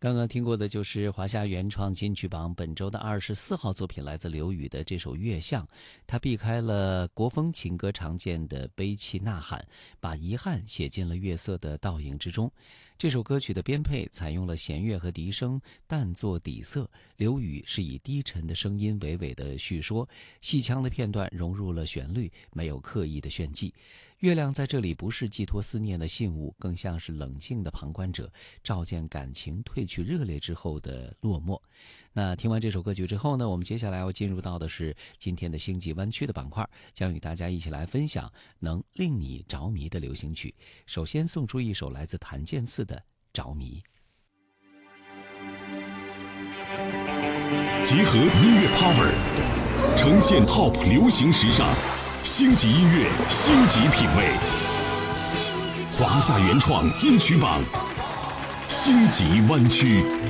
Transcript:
刚刚听过的就是华夏原创金曲榜本周的24号作品，来自刘宇的这首《月相》。他避开了国风情歌常见的悲泣呐喊，把遗憾写进了月色的倒影之中。这首歌曲的编配采用了弦乐和笛声淡作底色，刘宇是以低沉的声音娓娓的叙说，戏腔的片段融入了旋律，没有刻意的炫技。月亮在这里不是寄托思念的信物，更像是冷静的旁观者，照见感情褪去热烈之后的落寞。那听完这首歌曲之后呢，我们接下来要进入到的是今天的星际湾区的板块，将与大家一起来分享能令你着迷的流行曲。首先送出一首来自檀健次的《着迷》。 结合音乐 power， 呈现 top 流行时尚，星级音乐，星级品味。华夏原创金曲榜，星级湾区。